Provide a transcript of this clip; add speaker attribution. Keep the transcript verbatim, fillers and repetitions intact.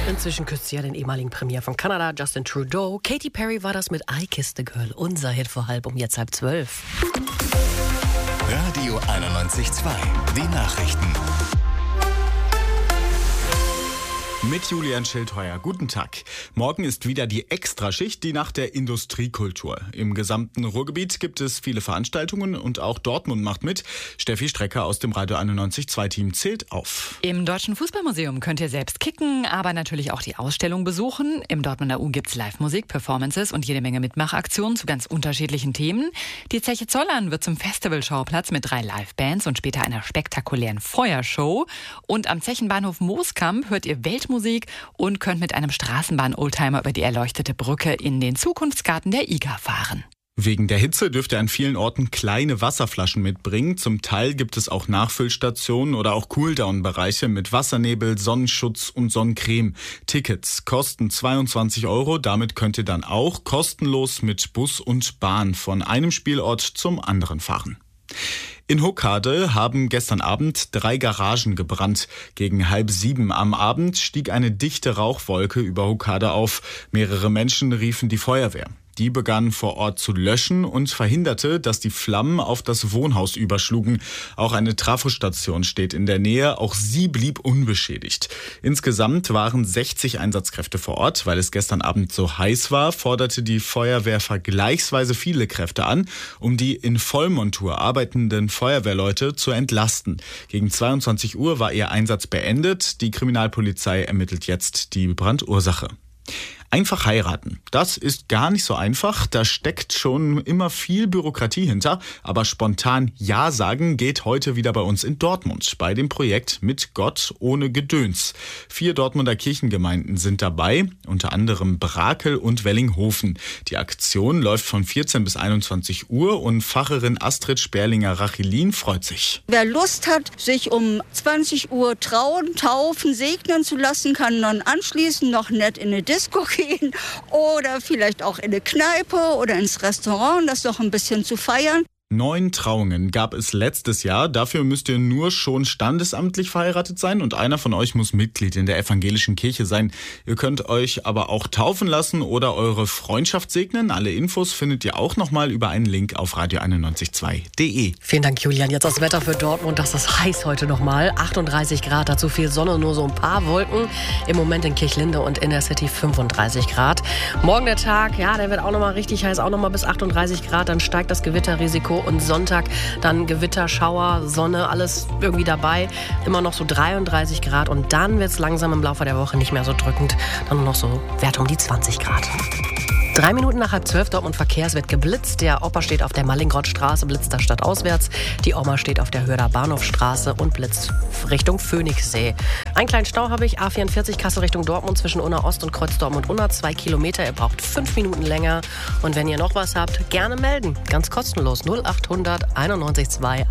Speaker 1: Inzwischen küsst sie ja den ehemaligen Premier von Kanada, Justin Trudeau. Katy Perry war das mit I Kissed the Girl. Unser Hit vor halb um jetzt halb zwölf.
Speaker 2: Radio einundneunzig Komma zwei. Die Nachrichten.
Speaker 3: Mit Julian Schildheuer. Guten Tag. Morgen ist wieder die Extraschicht, die Nacht der Industriekultur. Im gesamten Ruhrgebiet gibt es viele Veranstaltungen und auch Dortmund macht mit. Steffi Strecker aus dem Radio einundneunzig Komma zwei Team zählt auf.
Speaker 4: Im Deutschen Fußballmuseum könnt ihr selbst kicken, aber natürlich auch die Ausstellung besuchen. Im Dortmunder U gibt's Live-Musik, Performances und jede Menge Mitmachaktionen zu ganz unterschiedlichen Themen. Die Zeche Zollern wird zum Festivalschauplatz mit drei Live-Bands und später einer spektakulären Feuershow. Und am Zechenbahnhof Mooskamp hört ihr Weltmusik und könnt mit einem Straßenbahn-Oldtimer über die erleuchtete Brücke in den Zukunftsgarten der I G A fahren.
Speaker 3: Wegen der Hitze dürft ihr an vielen Orten kleine Wasserflaschen mitbringen. Zum Teil gibt es auch Nachfüllstationen oder auch Cooldown-Bereiche mit Wassernebel, Sonnenschutz und Sonnencreme. Tickets kosten zweiundzwanzig Euro. Damit könnt ihr dann auch kostenlos mit Bus und Bahn von einem Spielort zum anderen fahren. In Hokkade haben gestern Abend drei Garagen gebrannt. Gegen halb sieben am Abend stieg eine dichte Rauchwolke über Hokkade auf. Mehrere Menschen riefen die Feuerwehr. Die begann vor Ort zu löschen und verhinderte, dass die Flammen auf das Wohnhaus überschlugen. Auch eine Trafostation steht in der Nähe. Auch sie blieb unbeschädigt. Insgesamt waren sechzig Einsatzkräfte vor Ort. Weil es gestern Abend so heiß war, forderte die Feuerwehr vergleichsweise viele Kräfte an, um die in Vollmontur arbeitenden Feuerwehrleute zu entlasten. Gegen zweiundzwanzig Uhr war ihr Einsatz beendet. Die Kriminalpolizei ermittelt jetzt die Brandursache. Einfach heiraten. Das ist gar nicht so einfach. Da steckt schon immer viel Bürokratie hinter. Aber spontan Ja sagen geht heute wieder bei uns in Dortmund bei dem Projekt Mit Gott ohne Gedöns. Vier Dortmunder Kirchengemeinden sind dabei, unter anderem Brakel und Wellinghofen. Die Aktion läuft von vierzehn bis einundzwanzig Uhr und Pfarrerin Astrid Sperlinger-Rachelin freut sich.
Speaker 5: Wer Lust hat, sich um zwanzig Uhr trauen, taufen, segnen zu lassen, kann dann anschließend noch nett in eine Disco gehen oder vielleicht auch in eine Kneipe oder ins Restaurant, das noch ein bisschen zu feiern.
Speaker 3: Neun Trauungen gab es letztes Jahr. Dafür müsst ihr nur schon standesamtlich verheiratet sein und einer von euch muss Mitglied in der evangelischen Kirche sein. Ihr könnt euch aber auch taufen lassen oder eure Freundschaft segnen. Alle Infos findet ihr auch nochmal über einen Link auf radio einundneunzig Komma zwei Punkt de.
Speaker 1: Vielen Dank, Julian. Jetzt das Wetter für Dortmund. Das ist heiß heute nochmal. achtunddreißig Grad, dazu viel Sonne, nur so ein paar Wolken. Im Moment in Kirchlinde und in der City fünfunddreißig Grad. Morgen der Tag, ja, der wird auch nochmal richtig heiß, auch nochmal bis achtunddreißig Grad. Dann steigt das Gewitterrisiko. Und Sonntag dann Gewitter, Schauer, Sonne, alles irgendwie dabei. Immer noch so dreiunddreißig Grad und dann wird es langsam im Laufe der Woche nicht mehr so drückend. Dann nur noch so Werte um die zwanzig Grad. Drei Minuten nach halb zwölf, Dortmund Verkehrs wird geblitzt. Der Opa steht auf der Mallingrothstraße, blitzt da stadtauswärts. Die Oma steht auf der Hörder Bahnhofstraße und blitzt Richtung Phoenixsee. Einen kleinen Stau habe ich, A vierundvierzig Kassel Richtung Dortmund zwischen Unna Ost und Kreuz Dortmund-Unna. Zwei Kilometer, ihr braucht fünf Minuten länger. Und wenn ihr noch was habt, gerne melden. Ganz kostenlos null achthundert einundneunzig zwei.